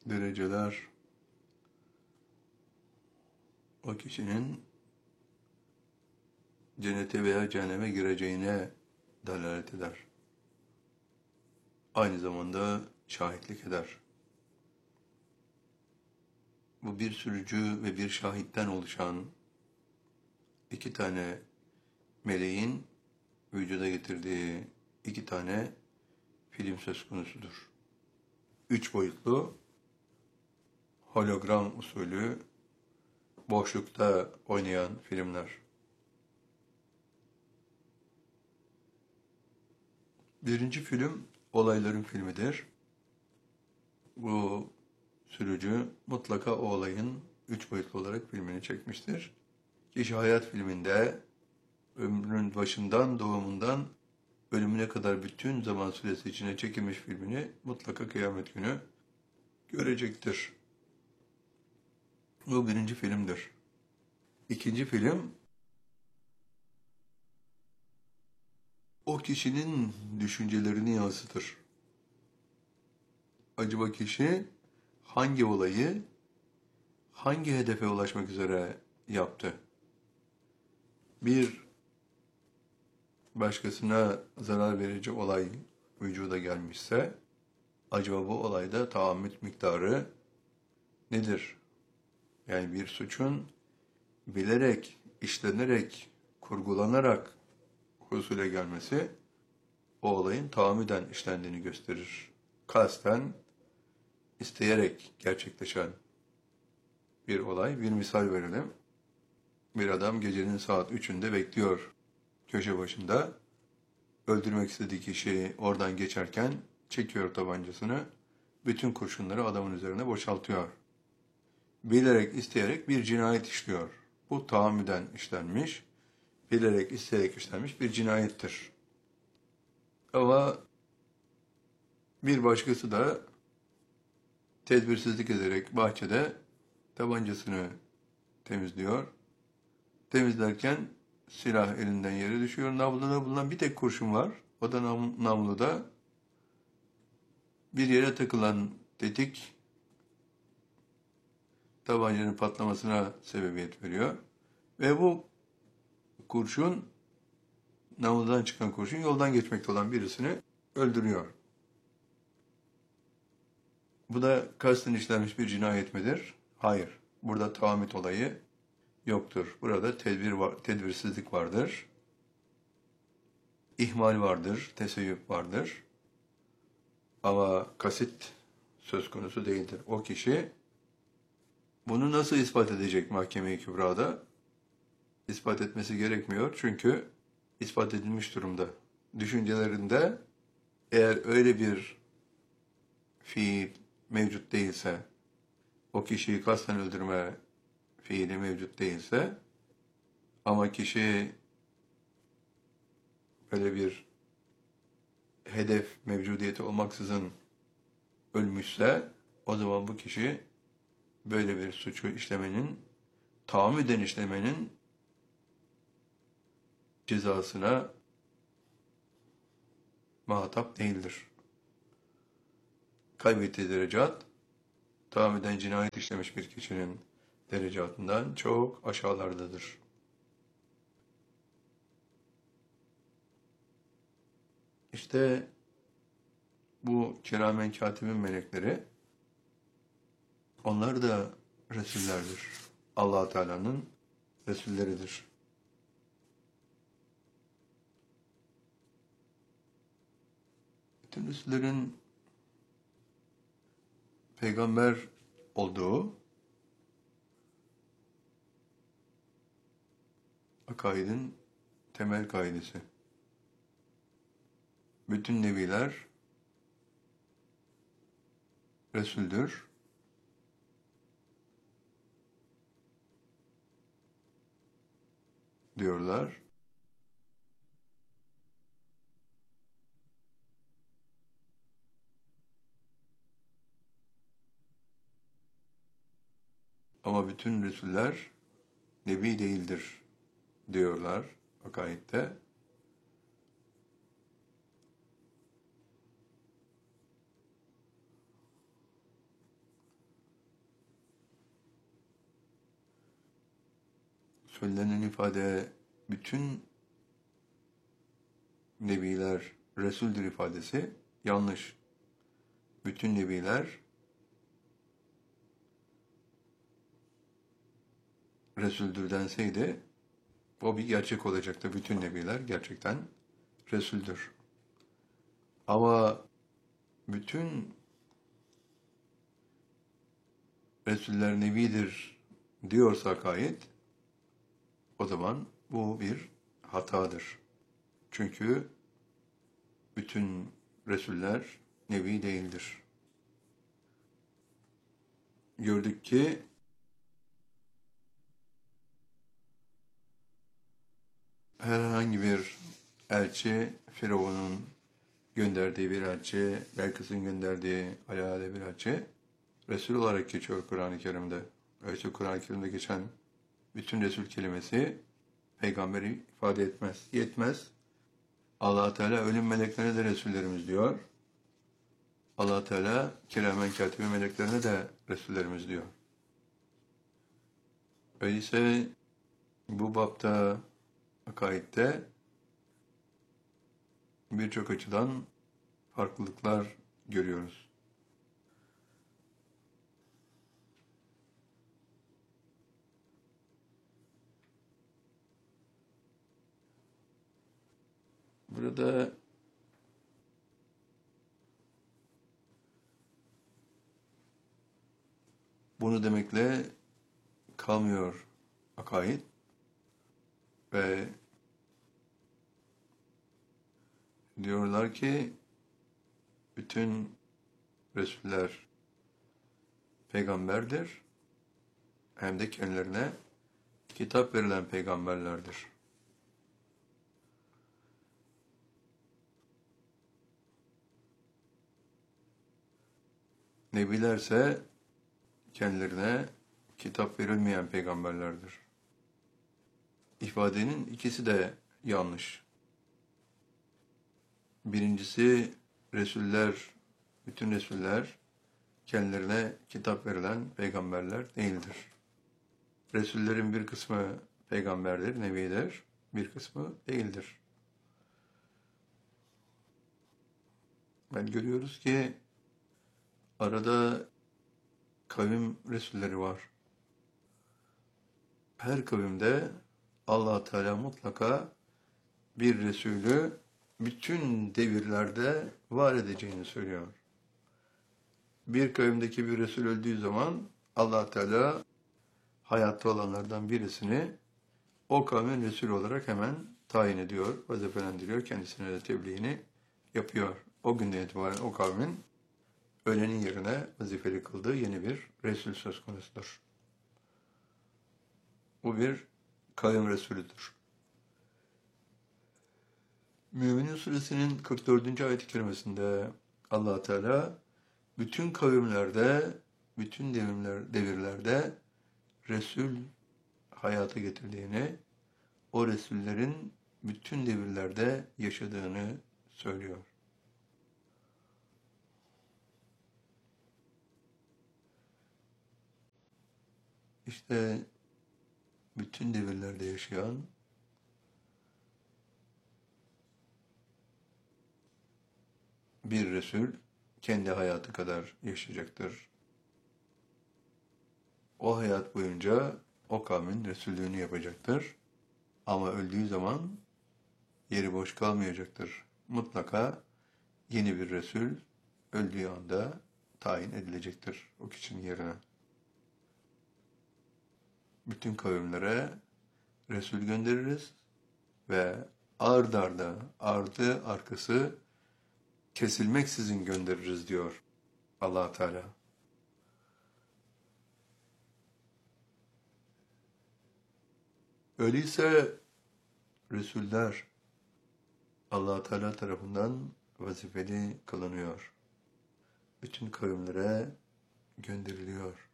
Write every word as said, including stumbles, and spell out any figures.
dereceler o kişinin cennete veya cehenneme gireceğine delalet eder. Aynı zamanda şahitlik eder. Bu bir sürücü ve bir şahitten oluşan iki tane meleğin vücuda getirdiği iki tane film söz konusudur. Üç boyutlu, hologram usulü, boşlukta oynayan filmler. Birinci film, olayların filmidir. Bu sürücü mutlaka o olayın üç boyutlu olarak filmini çekmiştir. Kişi hayat filminde ömrünün başından, doğumundan ölümüne kadar bütün zaman süresi içine çekilmiş filmini mutlaka kıyamet günü görecektir. Bu birinci filmdir. İkinci film, o kişinin düşüncelerini yansıtır. Acaba kişi hangi olayı, hangi hedefe ulaşmak üzere yaptı? Bir başkasına zarar verici olay vücuda gelmişse, acaba bu olayda tahammül miktarı nedir? Yani bir suçun bilerek, işlenerek, kurgulanarak husule gelmesi, o olayın tahammüden işlendiğini gösterir. Kasten, isteyerek gerçekleşen bir olay. Bir misal verelim. Bir adam gecenin saat üçünde bekliyor köşe başında. Öldürmek istediği kişi oradan geçerken çekiyor tabancasını. Bütün kurşunları adamın üzerine boşaltıyor. Bilerek, isteyerek bir cinayet işliyor. Bu tahammüden işlenmiş, bilerek, isteyerek işlenmiş bir cinayettir. Ama bir başkası da tedbirsizlik ederek bahçede tabancasını temizliyor. Temizlerken silah elinden yere düşüyor. Namluda bulunan bir tek kurşun var. O da nam namluda bir yere takılan tetik tabancanın patlamasına sebebiyet veriyor. Ve bu kurşun, namludan çıkan kurşun yoldan geçmekte olan birisini öldürüyor. Bu da kasten işlenmiş bir cinayet midir? Hayır. Burada tahammüt olayı yoktur. Burada tedbir var, tedbirsizlik vardır. İhmal vardır, teseyyüp vardır. Ama kasit söz konusu değildir. O kişi bunu nasıl ispat edecek mahkeme-i kübrada? İspat etmesi gerekmiyor çünkü ispat edilmiş durumda. Düşüncelerinde eğer öyle bir fiil mevcut değilse, o kişiyi kasten öldürme fiili mevcut değilse, ama kişi böyle bir hedef mevcudiyeti olmaksızın ölmüşse, o zaman bu kişi böyle bir suçu işlemenin, tahammüden işlemenin cezasına muhatap değildir. Kaybettiği derecat, tahammüden cinayet işlemiş bir kişinin derecatından çok aşağılardadır. İşte bu kiramen katibin melekleri, onlar da Resullerdir. Allah Teala'nın Resulleridir. Bütün Resullerin peygamber olduğu akaidin temel kaidesi. Bütün nebiler Resul'dür. Diyorlar. Ama bütün Resuller Nebi değildir diyorlar akaidde. söylenen ifade bütün nebiler Resul'dür ifadesi yanlış. Bütün nebiler Resul'dür denseydi o bir gerçek olacaktı. Bütün nebiler gerçekten Resul'dür. Ama bütün Resuller nebidir diyorsak ayet, o zaman bu bir hatadır. Çünkü bütün Resuller nebi değildir. Gördük ki herhangi bir elçi, Firavun'un gönderdiği bir elçi, Belkıs'ın gönderdiği alelade bir elçi, Resul olarak geçiyor Kur'an-ı Kerim'de. Öyleyse Kur'an-ı Kerim'de geçen bütün Resul kelimesi peygamberi ifade etmez, yetmez. Allah Teala ölüm meleklerine de Resullerimiz diyor. Allah Teala kiramen katibi meleklerine de Resullerimiz diyor. Öyleyse bu bapta, akaidde birçok açıdan farklılıklar görüyoruz. Burada bunu demekle kalmıyor akaid ve diyorlar ki bütün Resuller peygamberdir, hem de kendilerine kitap verilen peygamberlerdir. Nebilerse kendilerine kitap verilmeyen peygamberlerdir. İfadenin ikisi de yanlış. Birincisi, Resuller, bütün Resuller kendilerine kitap verilen peygamberler değildir. Resullerin bir kısmı peygamberdir, nebidir, bir kısmı değildir. Ben görüyoruz ki arada kavim Resulleri var. Her kavimde Allah Teala mutlaka bir Resulü bütün devirlerde var edeceğini söylüyor. Bir kavimdeki bir Resul öldüğü zaman Allah Teala hayatta olanlardan birisini o kavmin Resulü olarak hemen tayin ediyor, vazifelendiriyor, kendisine de tebliğini yapıyor. O günden itibaren o kavmin ölenin yerine vazifeli kıldığı yeni bir Resul söz konusudur. Bu bir kavim Resulüdür. Mü'minin Suresinin kırk dördüncü ayet-i kerimesinde Allah Teala bütün kavimlerde, bütün devirler, devirlerde Resul hayata getirdiğini, o Resullerin bütün devirlerde yaşadığını söylüyor. İşte bütün devirlerde yaşayan bir Resul kendi hayatı kadar yaşayacaktır. O hayat boyunca o kavmin Resullüğünü yapacaktır. Ama öldüğü zaman yeri boş kalmayacaktır. Mutlaka yeni bir Resul öldüğü anda tayin edilecektir o kişinin yerine. Bütün kavimlere Resul göndeririz ve ard arda, ardı arkası kesilmeksizin göndeririz diyor Allah Teala. Öyleyse Resuller Allah Teala tarafından vazifeli kılınıyor. Bütün kavimlere gönderiliyor.